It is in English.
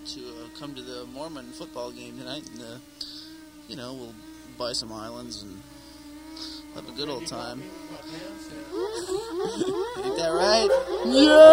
to come to the Mormon football game tonight, and we'll buy some islands and have a good old time. Ain't that right? Yeah!